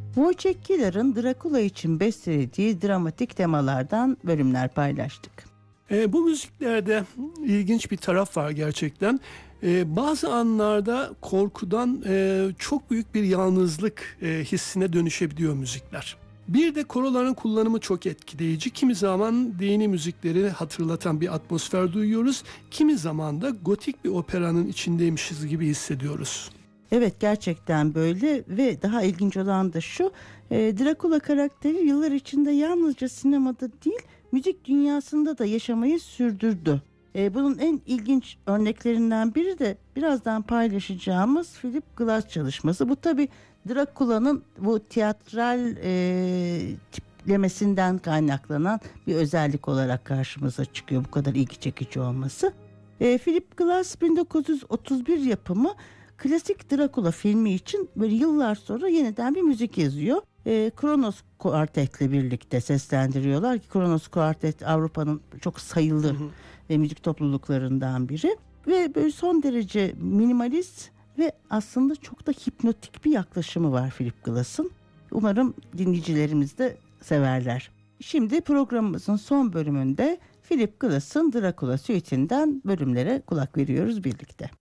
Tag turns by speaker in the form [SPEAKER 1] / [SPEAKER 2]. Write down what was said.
[SPEAKER 1] Wojciech Killer'ın Drakula için bestelediği dramatik temalardan bölümler paylaştık.
[SPEAKER 2] Bu müziklerde ilginç bir taraf var gerçekten. Bazı anlarda korkudan çok büyük bir yalnızlık hissine dönüşebiliyor müzikler. Bir de koroların kullanımı çok etkileyici. Kimi zaman dini müzikleri hatırlatan bir atmosfer duyuyoruz. Kimi zaman da gotik bir operanın içindeymişiz gibi hissediyoruz.
[SPEAKER 1] Evet, gerçekten böyle ve daha ilginç olan da şu, Drakula karakteri yıllar içinde yalnızca sinemada değil, müzik dünyasında da yaşamayı sürdürdü. Bunun en ilginç örneklerinden biri de birazdan paylaşacağımız Philip Glass çalışması. Bu tabii Drakula'nın bu tiyatral tiplemesinden kaynaklanan bir özellik olarak karşımıza çıkıyor, bu kadar ilgi çekici olması. Philip Glass 1931 yapımı klasik Drakula filmi için böyle yıllar sonra yeniden bir müzik yazıyor. Kronos Quartet'le birlikte seslendiriyorlar ki Kronos Quartet Avrupa'nın çok sayılı müzik topluluklarından biri ve böyle son derece minimalist ve aslında çok da hipnotik bir yaklaşımı var Philip Glass'ın. Umarım dinleyicilerimiz de severler. Şimdi programımızın son bölümünde Philip Glass'ın Drakula Suite'inden bölümlere kulak veriyoruz birlikte.